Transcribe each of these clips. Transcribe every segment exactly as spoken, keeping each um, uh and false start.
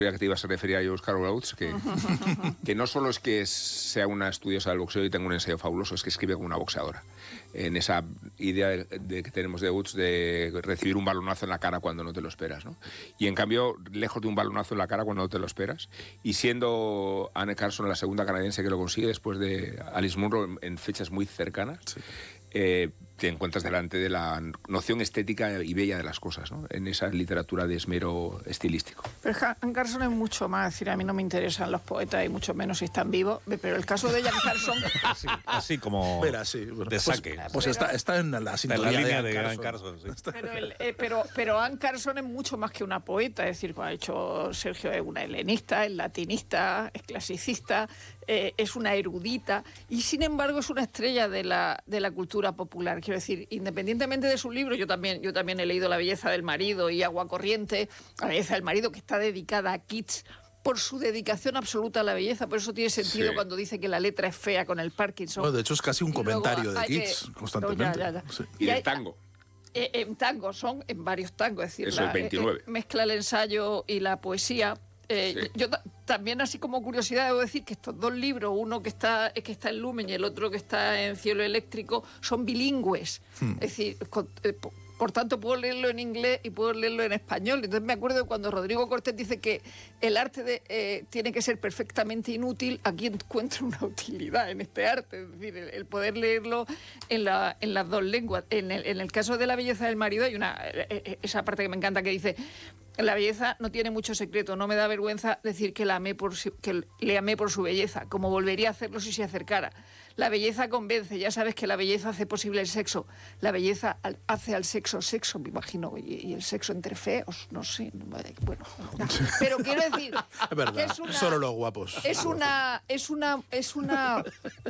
que te ibas a referir a Josh Carol Oates, que, que no solo es que sea una estudiosa del boxeo y tenga un ensayo fabuloso, es que escribe como una boxeadora. En esa idea de, de que tenemos de Oates de recibir un balonazo en la cara cuando no te lo esperas, ¿no? Y en cambio, lejos de un balonazo en la cara cuando no te lo esperas, y siendo Anne Carson la segunda canadiense que lo consigue después de Alice Munro en, en fechas muy cercanas, sí. eh, te encuentras delante de la noción estética y bella de las cosas, ¿no? En esa literatura de esmero estilístico. Pero Anne Carson es mucho más, es decir, a mí no me interesan los poetas y mucho menos si están vivos, pero el caso de Anne Carson... así, así como Mira, sí, bueno, de saque. Pues, pues está, está en la sintonía en la línea de de Anne Anne Carson. Carson, sí. Pero, el, eh, pero, pero Anne Carson es mucho más que una poeta, es decir, ha hecho Sergio es una helenista, es latinista, es clasicista, eh, es una erudita y sin embargo es una estrella de la, de la cultura popular. Quiero decir, independientemente de su libro, yo también, yo también he leído La belleza del marido y Agua corriente, La belleza del marido, que está dedicada a Keats por su dedicación absoluta a la belleza. Por eso tiene sentido sí. cuando dice que la letra es fea con el Parkinson. Bueno, de hecho es casi un y comentario de Keats que, constantemente. No, ya, ya, ya. Sí. Y el tango. Eh, en tango, son en varios tangos, es decir, Eso la, es veintinueve. Eh, mezcla el ensayo y la poesía. Eh, sí. Yo ta- también, así como curiosidad, debo decir que estos dos libros, uno que está, que está en Lumen y el otro que está en Cielo Eléctrico, son bilingües. Hmm. Es decir, con, eh, por, por tanto, puedo leerlo en inglés y puedo leerlo en español. Entonces me acuerdo cuando Rodrigo Cortés dice que el arte de, eh, tiene que ser perfectamente inútil, aquí encuentro una utilidad en este arte. Es decir, el, el poder leerlo en, la, en las dos lenguas. En el, en el caso de La belleza del marido hay una eh, esa parte que me encanta que dice... La belleza no tiene mucho secreto, no me da vergüenza decir que, la amé por su, que le amé por su belleza, como volvería a hacerlo si se acercara. La belleza convence, ya sabes que la belleza hace posible el sexo. La belleza al, hace al sexo sexo, me imagino, y, y el sexo entre feos, no sé, bueno. No. Pero quiero decir... Es verdad, que es una, solo los guapos. Es una, es una, es una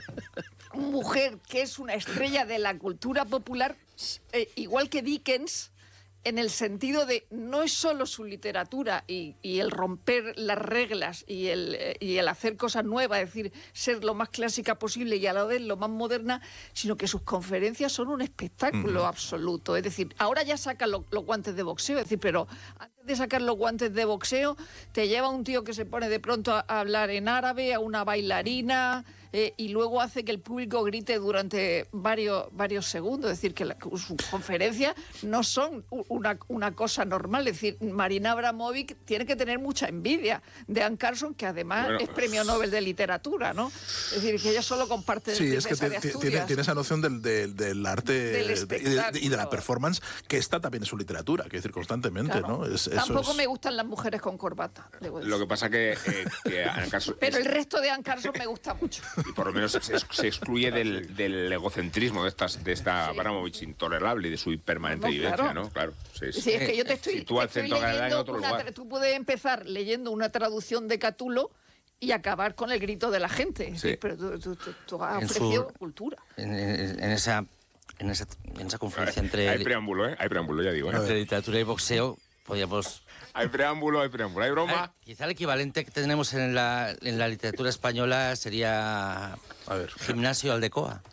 mujer que es una estrella de la cultura popular, eh, igual que Dickens, en el sentido de no es solo su literatura y, y el romper las reglas y el, y el hacer cosas nuevas, es decir, ser lo más clásica posible y a la vez lo más moderna, sino que sus conferencias son un espectáculo uh-huh. absoluto. Es decir, ahora ya sacan lo, los guantes de boxeo, es decir, pero antes de sacar los guantes de boxeo te lleva un tío que se pone de pronto a, a hablar en árabe, a una bailarina... Eh, y luego hace que el público grite durante varios, varios segundos. Es decir, que la, sus conferencias no son una, una cosa normal. Es decir, Marina Abramovic tiene que tener mucha envidia de Anne Carson, que además bueno, es premio Nobel de literatura, ¿no? Es decir, que ella solo comparte... Sí, es que te, de tiene, tiene esa noción del, del, del arte del de, y, de, y de la performance, que esta también es su literatura, quiero decir, constantemente, claro. ¿no? Es, Tampoco eso es... me gustan las mujeres con corbata. Lo que pasa que, eh, que Anne Carson... Pero es... el resto de Anne Carson me gusta mucho. Y por lo menos se, se excluye del, del egocentrismo de, estas, de esta sí. Abramovich intolerable y de su permanente no, vivencia, claro. ¿no? Claro. Sí, sí. Sí, es que yo te estoy, si tú al te estoy centro leyendo en otro una, lugar. Tú puedes empezar leyendo una traducción de Catulo y acabar con el grito de la gente. Sí. Pero tú, tú, tú, tú has en ofrecido su, cultura. En, en, en esa... En esa, en esa confluencia entre... Hay preámbulo, ¿eh? Hay preámbulo, ya digo. ¿eh? Entre literatura y boxeo, podríamos... Hay preámbulo, hay preámbulo. ¿Hay broma? Hay, quizá el equivalente que tenemos en la, en la literatura española sería... A ver. Gimnasio Aldecoa.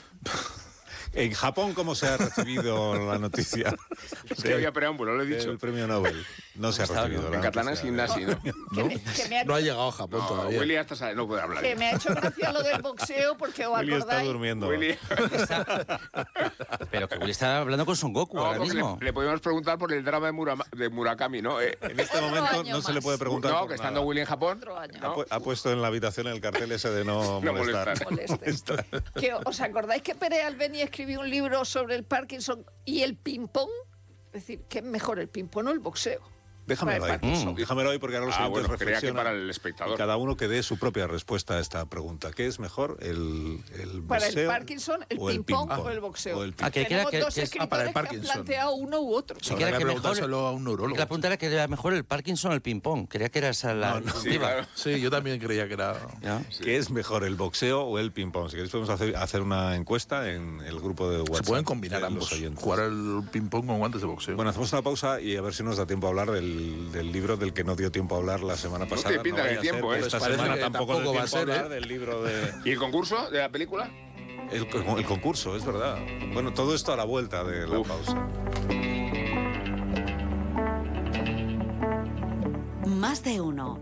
En Japón, ¿cómo se ha recibido la noticia? Es que había preámbulo, lo he dicho. El premio Nobel. No se ha recibido. En catalán es gimnasio, ¿no? ¿No? Que me, que me ha... no ha llegado a Japón no, todavía. Willy hasta sabe, no puede hablar. Que me ha hecho gracia lo del boxeo porque os Willy acordáis... está durmiendo. Willy... Está... Pero que Willy está hablando con Son Goku no, ahora mismo. Le, le podemos preguntar por el drama de, Murama, de Murakami, ¿no? Eh, en este momento no más. se le puede preguntar No, por que estando nada. Willy en Japón... Ha, pu ha puesto en la habitación el cartel ese de no, no molestar. molestar. molestar. Que, ¿os acordáis que Pérez Albeni escribió un libro sobre el Parkinson y el ping-pong? Es decir, ¿qué es mejor, el ping-pong o el boxeo? Déjamelo ahí. Mm. Déjamelo ahí porque ahora los ah, oyentes bueno, creía que reflexionan. para el espectador. Cada uno que dé su propia respuesta a esta pregunta. ¿Qué es mejor, el, el boxeo para el Parkinson, el ping-pong o, ping o el boxeo? O el ah, que Tenemos que, dos que escritores ah, para el que han planteado uno u otro. Sí, que que preguntárselo a un neurólogo. La pregunta era que era mejor el Parkinson o el ping-pong. Creía que era esa la... No, no, sí, claro. Sí, yo también creía que era... ¿No? Sí. ¿Qué es mejor, el boxeo o el ping-pong? Si queréis podemos hacer, hacer una encuesta en el grupo de WhatsApp. Se pueden combinar ambos, jugar el ping-pong con guantes de boxeo. Bueno, hacemos una pausa y a ver si nos da tiempo a hablar del, del libro del que no dio tiempo a hablar la semana pasada. No te pinta no de tiempo, ¿eh? Esta pues semana tampoco, tampoco va a ser, hablar ¿eh? del libro de... ¿Y el concurso de la película? El, el concurso, es verdad. Bueno, todo esto a la vuelta de la Uf. pausa. Más de uno.